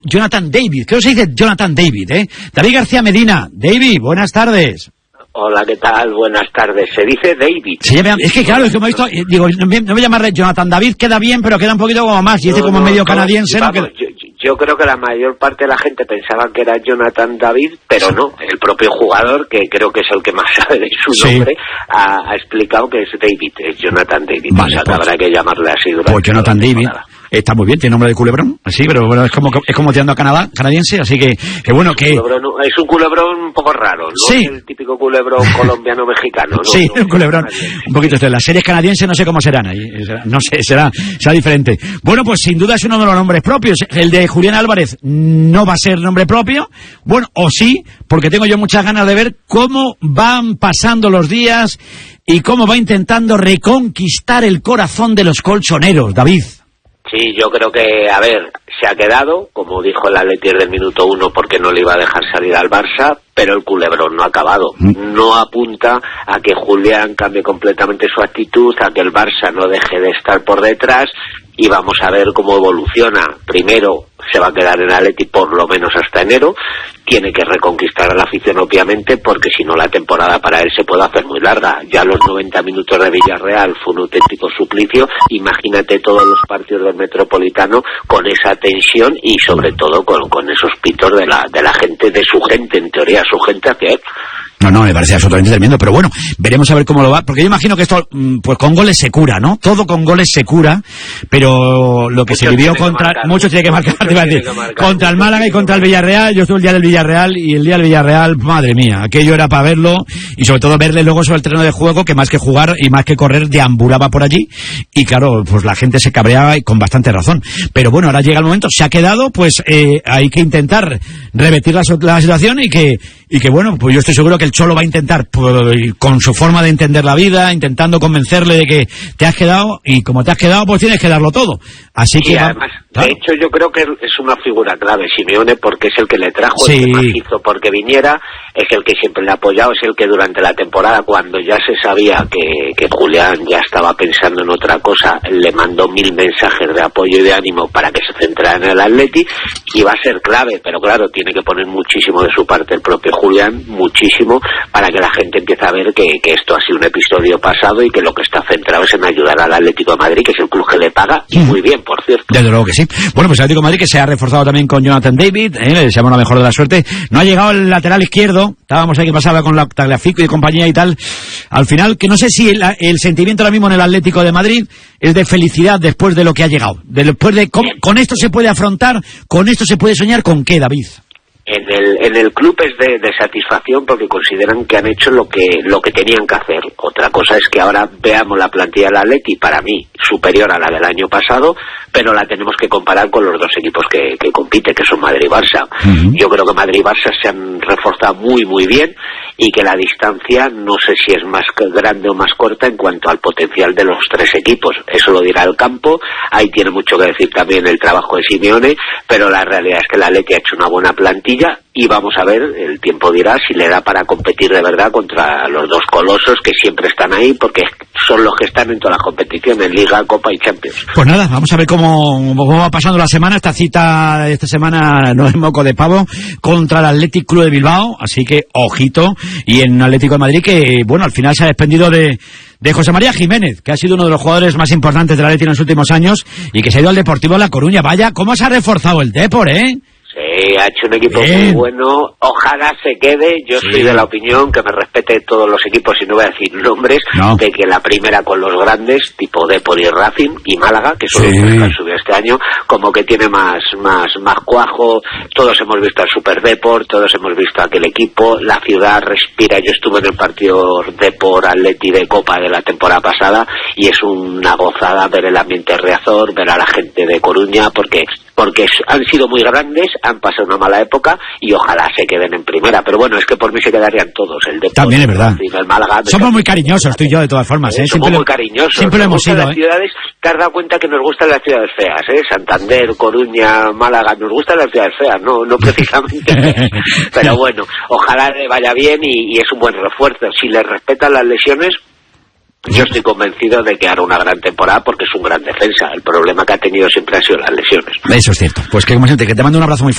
Jonathan David, creo que se dice Jonathan David, ¿eh? David García Medina. David, buenas tardes. Hola, ¿qué tal? Buenas tardes. Se dice David. Es que claro, es que me he visto, digo, no voy a llamarle Jonathan David, queda bien, pero queda un poquito como más, y este como medio canadiense, vamos, no queda... Yo creo que la mayor parte de la gente pensaba que era Jonathan David, pero no, el propio jugador, que creo que es el que más sabe de su nombre, ha explicado que es David, es Jonathan David. Vale, o sea, que habrá que llamarle así durante pues Jonathan David. Está muy bien, tiene nombre de culebrón, así, pero bueno, es como tirando a Canadá, canadiense, así que bueno, que... Es un culebrón un poco raro, ¿no? Sí. Es el típico culebrón colombiano-mexicano, ¿no? Sí, no, un culebrón, un poquito. Las series canadienses no sé cómo serán ahí, no sé, será diferente. Bueno, pues sin duda es uno de los nombres propios. El de Julián Álvarez no va a ser nombre propio, bueno, o sí, porque tengo yo muchas ganas de ver cómo van pasando los días y cómo va intentando reconquistar el corazón de los colchoneros, David. Sí, yo creo que, a ver, se ha quedado, como dijo el Atleti del minuto 1, porque no le iba a dejar salir al Barça, pero el culebrón no ha acabado. No apunta a que Julián cambie completamente su actitud, a que el Barça no deje de estar por detrás, y vamos a ver cómo evoluciona. Primero se va a quedar en Atleti por lo menos hasta enero, tiene que reconquistar a la afición obviamente, porque si no la temporada para él se puede hacer muy larga. Ya los 90 minutos de Villarreal fue un auténtico suplicio, imagínate todos los partidos del Metropolitano con esa tensión y sobre todo con esos pitos de la gente, de su gente, en teoría su gente hacia él. No, me parece absolutamente tremendo, pero bueno, veremos a ver cómo lo va, porque yo imagino que esto, pues con goles se cura, ¿no? Todo con goles se cura, pero lo que se vivió muchos tiene que marcar, contra el Málaga y contra el Villarreal. Yo estuve el día del Villarreal, y el día del Villarreal, madre mía, aquello era para verlo, y sobre todo verle luego sobre el terreno de juego, que más que jugar y más que correr, deambulaba por allí, y claro, pues la gente se cabreaba y con bastante razón. Pero bueno, ahora llega el momento, se ha quedado, pues hay que intentar revertir la situación y que bueno, pues yo estoy seguro que el Cholo va a intentar, pues, con su forma de entender la vida, intentando convencerle de que te has quedado, y como te has quedado, pues tienes que darlo todo. Así que... además, de hecho, yo creo que es una figura clave, Simeone, porque es el que le trajo, el que más hizo porque viniera, es el que siempre le ha apoyado, es el que durante la temporada, cuando ya se sabía que Julián ya estaba pensando en otra cosa, le mandó 1000 mensajes de apoyo y de ánimo para que se centrara en el Atleti, y va a ser clave, pero claro, tiene que poner muchísimo de su parte el propio Julián, muchísimo, para que la gente empiece a ver que esto ha sido un episodio pasado y que lo que está centrado es en ayudar al Atlético de Madrid, que es el club que le paga, y muy bien, por cierto. Desde luego que sí. Bueno, pues el Atlético de Madrid, que se ha reforzado también con Jonathan David, le deseamos la mejor de la suerte. No ha llegado el lateral izquierdo, estábamos ahí que pasaba con la Tagliafico y compañía y tal. Al final, que no sé si el sentimiento ahora mismo en el Atlético de Madrid es de felicidad después de lo que ha llegado. Después de con esto se puede afrontar, con esto se puede soñar, ¿con qué, David? En el club es de satisfacción, porque consideran que han hecho lo que tenían que hacer. Otra cosa es que ahora veamos la plantilla del Atleti, para mí superior a la del año pasado, pero la tenemos que comparar con los dos equipos que compiten, que son Madrid y Barça. Yo creo que Madrid y Barça se han reforzado muy muy bien, y que la distancia no sé si es más grande o más corta en cuanto al potencial de los tres equipos. Eso lo dirá el campo, ahí tiene mucho que decir también el trabajo de Simeone, pero la realidad es que el Atleti ha hecho una buena plantilla, y vamos a ver, el tiempo dirá si le da para competir de verdad contra los dos colosos que siempre están ahí, porque son los que están en todas las competiciones, Liga, Copa y Champions. Pues nada, vamos a ver cómo va pasando la semana. Esta cita de esta semana no es moco de pavo, contra el Athletic Club de Bilbao, así que ojito. Y en Atlético de Madrid, que bueno, al final se ha desprendido de José María Jiménez, que ha sido uno de los jugadores más importantes del Atleti en los últimos años, y que se ha ido al Deportivo La Coruña. Vaya, cómo se ha reforzado el Depor, Sí, ha hecho un equipo muy bueno, ojalá se quede. Yo soy de la opinión, que me respete todos los equipos, y no voy a decir nombres, de que la primera con los grandes, tipo Depor y Racing y Málaga, que son los que han subido este año, como que tiene más cuajo. Todos hemos visto al Super Depor, todos hemos visto aquel equipo, la ciudad respira. Yo estuve en el partido Depor Atleti de Copa de la temporada pasada, y es una gozada ver el ambiente Riazor, ver a la gente de Coruña, porque han sido muy grandes, han pasado una mala época, y ojalá se queden en primera. Pero bueno, es que por mí se quedarían todos, el Depor, también es verdad. El Málaga. Somos muy cariñosos, tú y yo, de todas formas. Somos muy cariñosos. Siempre lo hemos sido. Las ciudades, te has dado cuenta que nos gustan las ciudades feas, Santander, Coruña, Málaga, nos gustan las ciudades feas, no precisamente. Pero bueno, ojalá le vaya bien, y es un buen refuerzo. Si le respetan las lesiones, yo estoy convencido de que hará una gran temporada, porque es un gran defensa. El problema que ha tenido siempre ha sido las lesiones. Eso es cierto. Pues que como siempre, que te mando un abrazo muy fuerte.